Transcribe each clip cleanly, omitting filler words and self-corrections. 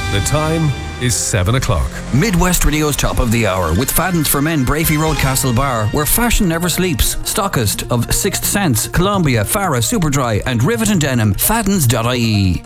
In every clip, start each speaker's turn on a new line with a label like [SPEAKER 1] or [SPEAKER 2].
[SPEAKER 1] The time is 7 o'clock.
[SPEAKER 2] Midwest Radio's Top of the Hour with Fadden's for Men, Brafey Road, Castlebar, where fashion never sleeps. Stockist of Sixth Sense, Columbia, Farah, Superdry and Rivet & Denim. Faddens.ie.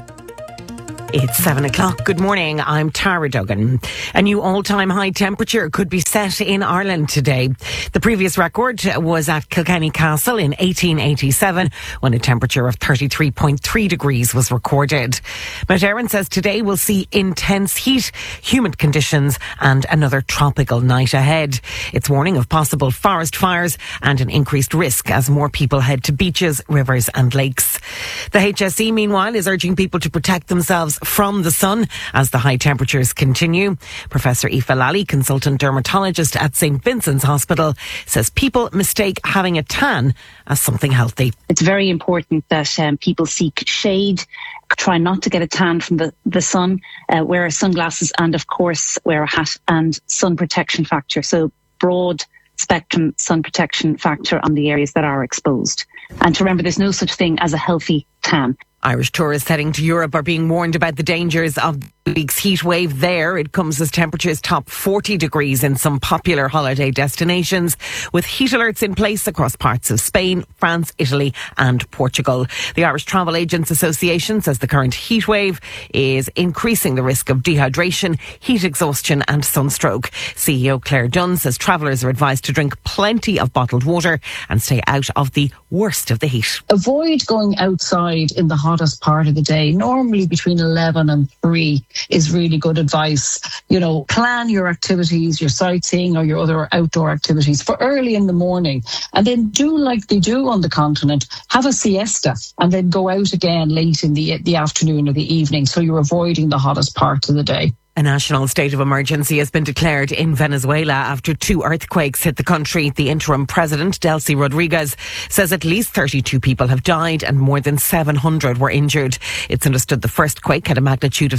[SPEAKER 3] It's 7 o'clock. Good morning. I'm Tara Duggan. A new all-time high temperature could be set in Ireland today. The previous record was at Kilkenny Castle in 1887 when a temperature of 33.3 degrees was recorded. Mount Erin says today will see intense heat, humid conditions and another tropical night ahead. It's warning of possible forest fires and an increased risk as more people head to beaches, rivers and lakes. The HSE, meanwhile, is urging people to protect themselves from the sun as the high temperatures continue. Professor Aoife Lally, consultant dermatologist at St Vincent's Hospital, says people mistake having a tan as something healthy.
[SPEAKER 4] It's very important that people seek shade, try not to get a tan from the sun, wear sunglasses and of course wear a hat and sun protection factor. So broad spectrum sun protection factor on the areas that are exposed. And to remember, there's no such thing as a healthy tan.
[SPEAKER 3] Irish tourists heading to Europe are being warned about the dangers of the week's heat wave there. It comes as temperatures top 40 degrees in some popular holiday destinations, with heat alerts in place across parts of Spain, France, Italy and Portugal. The Irish Travel Agents Association says the current heat wave is increasing the risk of dehydration, heat exhaustion and sunstroke. CEO Claire Dunn says travellers are advised to drink plenty of bottled water and stay out of the worst of the heat.
[SPEAKER 5] Avoid going outside in the hottest part of the day. Normally between 11 and 3 is really good advice. You know, plan your activities, your sightseeing or your other outdoor activities for early in the morning, and then do like they do on the continent, have a siesta and then go out again late in the afternoon or the evening, so you're avoiding the hottest part of the day.
[SPEAKER 3] A national state of emergency has been declared in Venezuela after 2 earthquakes hit the country. The interim president, Delcy Rodriguez, says at least 32 people have died and more than 700 were injured. It's understood the first quake had a magnitude of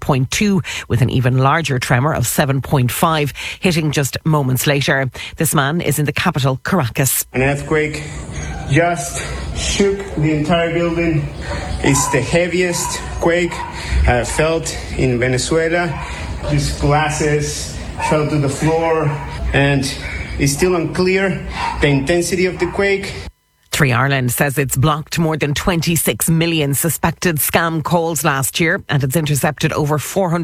[SPEAKER 3] 7.2 with an even larger tremor of 7.5 hitting just moments later. This man is in the capital, Caracas.
[SPEAKER 6] An earthquake just shook the entire building. It's the heaviest quake I felt in Venezuela. These glasses fell to the floor and it's still unclear the intensity of the quake.
[SPEAKER 3] 3 Ireland says it's blocked more than 26 million suspected scam calls last year and it's intercepted over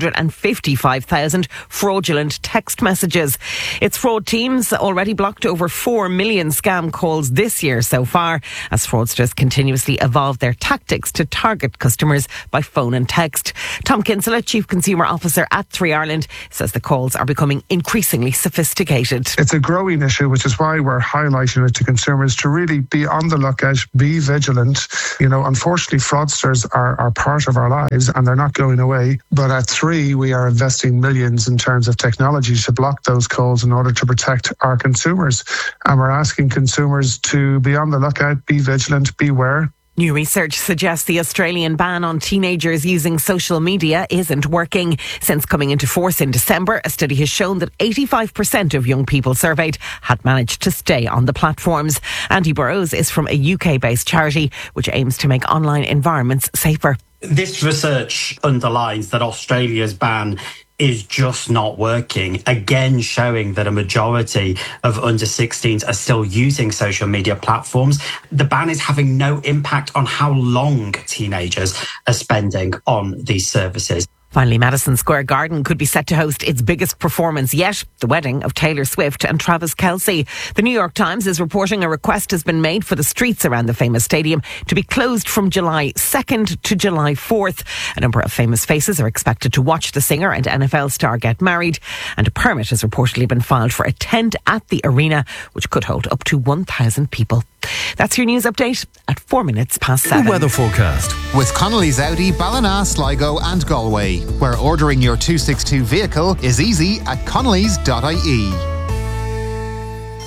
[SPEAKER 3] 455,000 fraudulent text messages. Its fraud teams already blocked over 4 million scam calls this year so far as fraudsters continuously evolve their tactics to target customers by phone and text. Tom Kinsella, Chief Consumer Officer at 3 Ireland, says the calls are becoming increasingly sophisticated.
[SPEAKER 7] It's a growing issue, which is why we're highlighting it to consumers to really be on the lookout, be vigilant. You know, unfortunately, fraudsters are part of our lives and they're not going away. But at 3, we are investing millions in terms of technology to block those calls in order to protect our consumers. And we're asking consumers to be on the lookout, be vigilant, beware.
[SPEAKER 3] New research suggests the Australian ban on teenagers using social media isn't working. Since coming into force in December, a study has shown that 85% of young people surveyed had managed to stay on the platforms. Andy Burrows is from a UK-based charity which aims to make online environments safer.
[SPEAKER 8] This research underlines that Australia's ban is just not working, again showing that a majority of under 16s are still using social media platforms. The ban is having no impact on how long teenagers are spending on these services.
[SPEAKER 3] Finally, Madison Square Garden could be set to host its biggest performance yet, the wedding of Taylor Swift and Travis Kelce. The New York Times is reporting a request has been made for the streets around the famous stadium to be closed from July 2nd to July 4th. A number of famous faces are expected to watch the singer and NFL star get married, and a permit has reportedly been filed for a tent at the arena, which could hold up to 1,000 people. That's your news update at 7
[SPEAKER 1] The weather forecast
[SPEAKER 9] with Connolly's Audi, Ballina, Sligo and Galway, where ordering your 262 vehicle is easy at connellys.ie.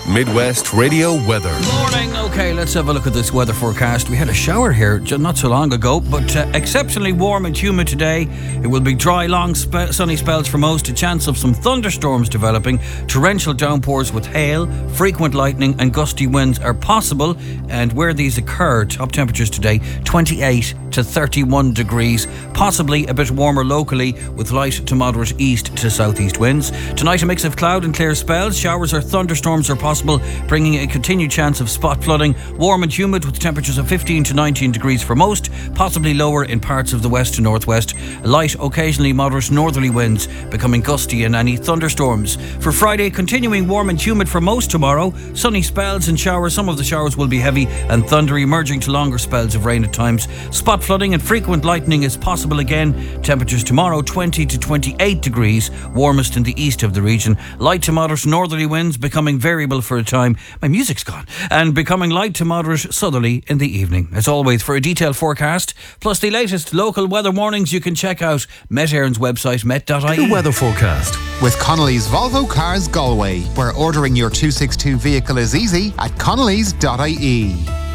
[SPEAKER 1] Midwest Radio Weather.
[SPEAKER 2] Morning. Okay, let's have a look at this weather forecast. We had a shower here not so long ago, but exceptionally warm and humid today. It will be dry, long, sunny spells for most. A chance of some thunderstorms developing. Torrential downpours with hail, frequent lightning and gusty winds are possible. And where these occur, top temperatures today, 28 to 31 degrees. Possibly a bit warmer locally with light to moderate east to southeast winds. Tonight, a mix of cloud and clear spells. Showers or thunderstorms are possible, bringing a continued chance of spot flooding. Warm and humid with temperatures of 15 to 19 degrees for most, possibly lower in parts of the west to northwest. Light, occasionally moderate northerly winds, becoming gusty in any thunderstorms. For Friday, continuing warm and humid for most tomorrow. Sunny spells and showers. Some of the showers will be heavy and thundery, merging to longer spells of rain at times. Spot flooding and frequent lightning is possible again. Temperatures tomorrow 20 to 28 degrees, warmest in the east of the region. Light to moderate northerly winds, becoming variable for a time. My music's gone. And becoming light to moderate southerly in the evening. As always, for a detailed forecast, plus the latest local weather warnings, you can check out Met Éireann's website, met.ie.
[SPEAKER 1] The weather forecast.
[SPEAKER 9] With Connolly's Volvo Cars Galway, where ordering your 262 vehicle is easy at connellys.ie.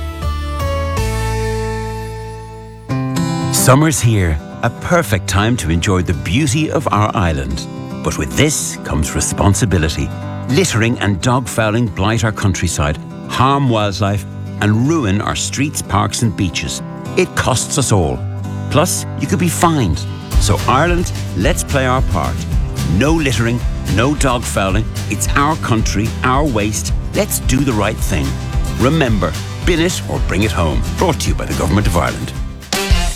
[SPEAKER 10] Summer's here, a perfect time to enjoy the beauty of our island. But with this comes responsibility. Littering and dog fouling blight our countryside, harm wildlife and ruin our streets, parks and beaches. It costs us all. Plus, you could be fined. So Ireland, let's play our part. No littering, no dog fouling. It's our country, our waste. Let's do the right thing. Remember, bin it or bring it home. Brought to you by the Government of Ireland.